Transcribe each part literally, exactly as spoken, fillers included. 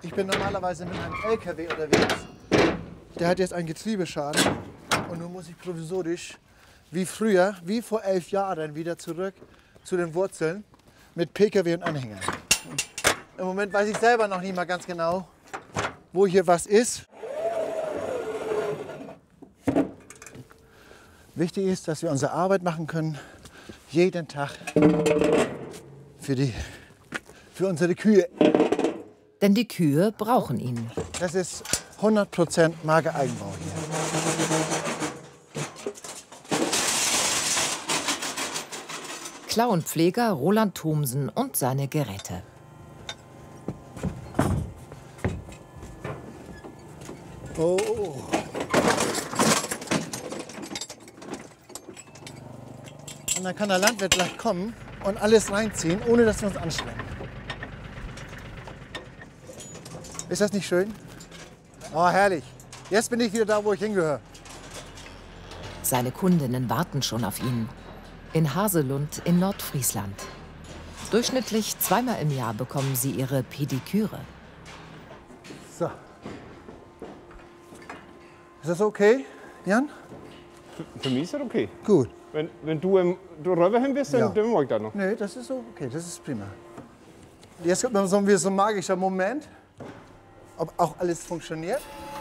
Ich bin normalerweise mit einem L K W unterwegs. Der hat jetzt einen Getriebeschaden. Und nun muss ich provisorisch, wie früher, wie vor elf Jahren, wieder zurück zu den Wurzeln mit P K W und Anhänger. Und im Moment weiß ich selber noch nicht mal ganz genau, wo hier was ist. Wichtig ist, dass wir unsere Arbeit machen können, jeden Tag für, die, für unsere Kühe. Denn die Kühe brauchen ihn. Das ist hundert Prozent Magereigenbau hier. Klauenpfleger Roland Thomsen und seine Geräte. Oh. Und dann kann der Landwirt gleich kommen und alles reinziehen, ohne dass wir uns anstrengen. Ist das nicht schön? Oh, herrlich. Jetzt bin ich wieder da, wo ich hingehöre. Seine Kundinnen warten schon auf ihn. In Haselund in Nordfriesland. Durchschnittlich zweimal im Jahr bekommen sie ihre Pediküre. So. Ist das okay, Jan? Für, für mich ist das okay. Gut. Wenn, wenn du im du rüber hin bist, dann, Ja. dann mag ich das noch. Nee, das ist so okay, das ist prima. Jetzt kommt noch so ein, so ein magischer Moment, ob auch alles funktioniert.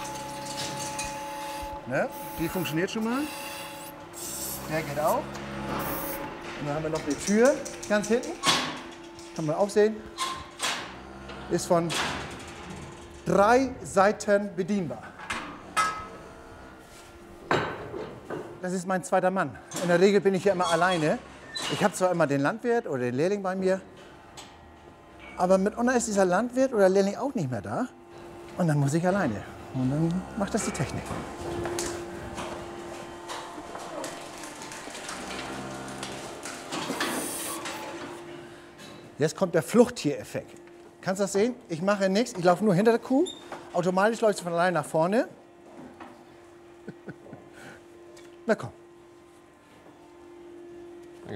Ne? Die funktioniert schon mal. Der geht auch. Und dann haben wir noch die Tür ganz hinten. Kann man auch sehen. Ist von drei Seiten bedienbar. Das ist mein zweiter Mann. In der Regel bin ich ja immer alleine. Ich habe zwar immer den Landwirt oder den Lehrling bei mir, aber mitunter ist dieser Landwirt oder Lehrling auch nicht mehr da. Und dann muss ich alleine. Und dann macht das die Technik. Jetzt kommt der Fluchttiereffekt. Kannst du das sehen? Ich mache nichts, ich laufe nur hinter der Kuh. Automatisch läuft sie von allein nach vorne. Na komm. Ja.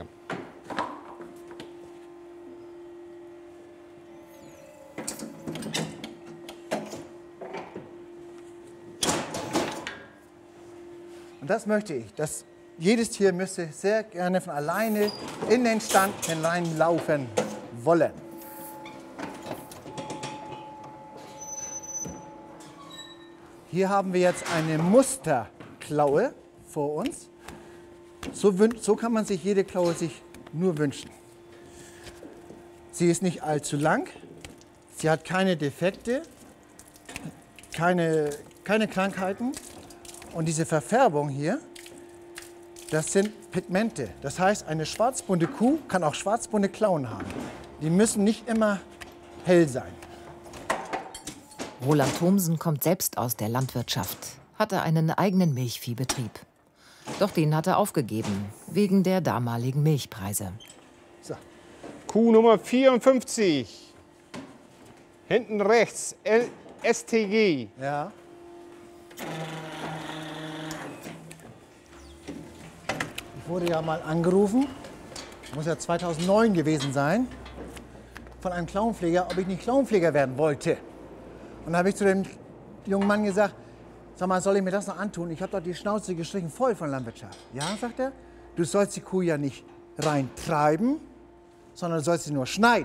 Und das möchte ich, dass jedes Tier müsste sehr gerne von alleine in den Stand hineinlaufen wollen. Hier haben wir jetzt eine Musterklaue vor uns. So, so kann man sich jede Klaue sich nur wünschen. Sie ist nicht allzu lang, sie hat keine Defekte, keine, keine Krankheiten. Und diese Verfärbung hier, das sind Pigmente. Das heißt, eine schwarzbunte Kuh kann auch schwarzbunte Klauen haben. Die müssen nicht immer hell sein. Roland Thomsen kommt selbst aus der Landwirtschaft, hatte einen eigenen Milchviehbetrieb. Doch den hat er aufgegeben, wegen der damaligen Milchpreise. So. Kuh Nummer vierundfünfzig. Hinten rechts, L S T G. Ja. Ich wurde ja mal angerufen, muss ja zweitausendneun gewesen sein, von einem Klauenpfleger, ob ich nicht Klauenpfleger werden wollte. Und da habe ich zu dem jungen Mann gesagt, sag mal, soll ich mir das noch antun? Ich habe doch die Schnauze gestrichen voll von Landwirtschaft. Ja, sagt er, du sollst die Kuh ja nicht rein treiben, sondern du sollst sie nur schneiden.